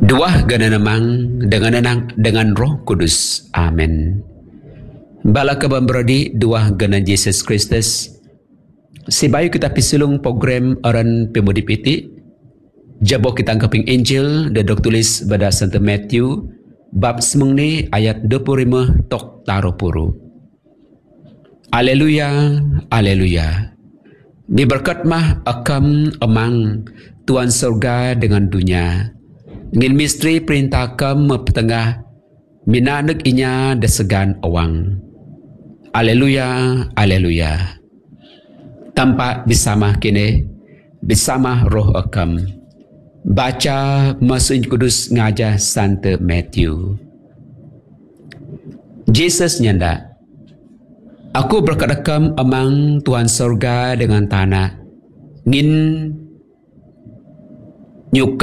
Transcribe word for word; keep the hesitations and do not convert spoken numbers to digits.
Dua gana namang dengan enang dengan Roh Kudus. Amin. Bala kaban brodi dua gana Yesus Kristus. Si bayu kita pisulung program aran pemudi piti. Jabo kita angkaping Injil dadok tulis pada Santa Matthew bab semung ni ayat dua puluh lima tok taro puru. Aleluya, aleluya. Diberkat mah akam amang Tuan surga dengan dunia. Ngin misteri perintah kam petengah minanek inya desegan awang. Aleluya, aleluya. Tanpa bersama kini, bersama roh akam. Baca Masih Kudus ngajah Santa Matthew. Jesus nyanda, aku berkadakam amang Tuhan surga dengan tanah. Ngin nyuka